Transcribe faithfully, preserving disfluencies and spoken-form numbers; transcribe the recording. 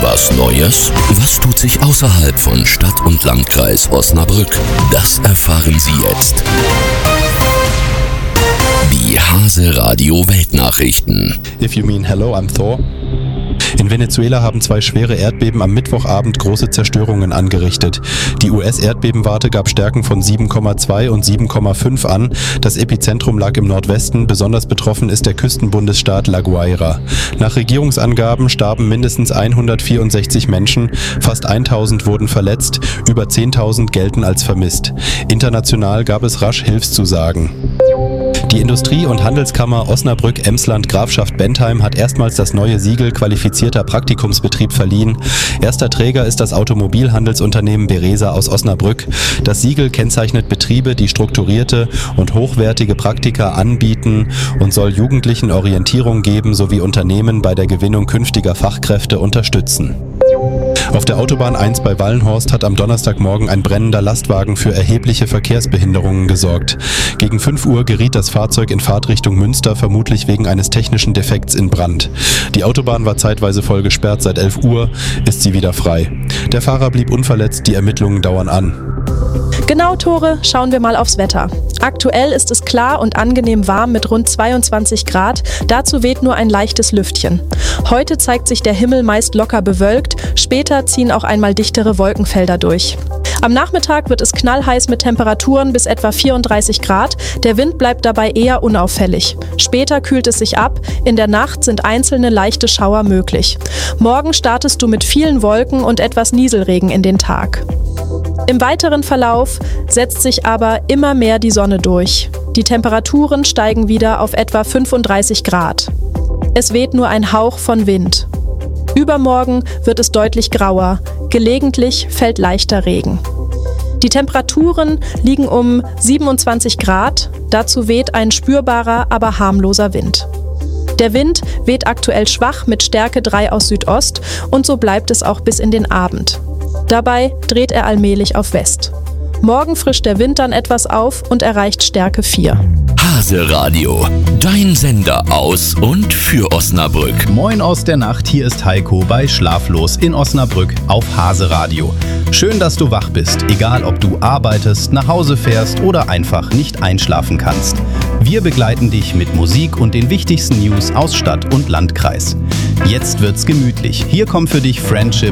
Was Neues? Was tut sich außerhalb von Stadt und Landkreis Osnabrück? Das erfahren Sie jetzt. Die Hase Radio Weltnachrichten. If you mean hello, I'm Thor. In Venezuela haben zwei schwere Erdbeben am Mittwochabend große Zerstörungen angerichtet. Die U S-Erdbebenwarte gab Stärken von sieben Komma zwei und sieben Komma fünf an. Das Epizentrum lag im Nordwesten. Besonders betroffen ist der Küstenbundesstaat La Guaira. Nach Regierungsangaben starben mindestens hundertvierundsechzig Menschen. Fast tausend wurden verletzt. Über zehntausend gelten als vermisst. International gab es rasch Hilfszusagen. Die Industrie- und Handelskammer Osnabrück-Emsland-Grafschaft Bentheim hat erstmals das neue Siegel qualifizierter Praktikumsbetrieb verliehen. Erster Träger ist das Automobilhandelsunternehmen Beresa aus Osnabrück. Das Siegel kennzeichnet Betriebe, die strukturierte und hochwertige Praktika anbieten und soll Jugendlichen Orientierung geben sowie Unternehmen bei der Gewinnung künftiger Fachkräfte unterstützen. Auf der Autobahn eins bei Wallenhorst hat am Donnerstagmorgen ein brennender Lastwagen für erhebliche Verkehrsbehinderungen gesorgt. Gegen fünf Uhr geriet das Fahrzeug in Fahrtrichtung Münster, vermutlich wegen eines technischen Defekts in Brand. Die Autobahn war zeitweise voll gesperrt, seit elf Uhr ist sie wieder frei. Der Fahrer blieb unverletzt, die Ermittlungen dauern an. Genau, Tore, schauen wir mal aufs Wetter. Aktuell ist es klar und angenehm warm mit rund zweiundzwanzig Grad. Dazu weht nur ein leichtes Lüftchen. Heute zeigt sich der Himmel meist locker bewölkt. Später ziehen auch einmal dichtere Wolkenfelder durch. Am Nachmittag wird es knallheiß mit Temperaturen bis etwa vierunddreißig Grad. Der Wind bleibt dabei eher unauffällig. Später kühlt es sich ab. In der Nacht sind einzelne leichte Schauer möglich. Morgen startest du mit vielen Wolken und etwas Nieselregen in den Tag. Im weiteren Verlauf setzt sich aber immer mehr die Sonne durch. Die Temperaturen steigen wieder auf etwa fünfunddreißig Grad. Es weht nur ein Hauch von Wind. Übermorgen wird es deutlich grauer. Gelegentlich fällt leichter Regen. Die Temperaturen liegen um siebenundzwanzig Grad. Dazu weht ein spürbarer, aber harmloser Wind. Der Wind weht aktuell schwach mit Stärke drei aus Südost und so bleibt es auch bis in den Abend. Dabei dreht er allmählich auf West. Morgen frischt der Wind dann etwas auf und erreicht Stärke vier. Hase Radio, dein Sender aus und für Osnabrück. Moin aus der Nacht, hier ist Heiko bei Schlaflos in Osnabrück auf Hase Radio. Schön, dass du wach bist, egal ob du arbeitest, nach Hause fährst oder einfach nicht einschlafen kannst. Wir begleiten dich mit Musik und den wichtigsten News aus Stadt und Landkreis. Jetzt wird's gemütlich. Hier kommt für dich Friendship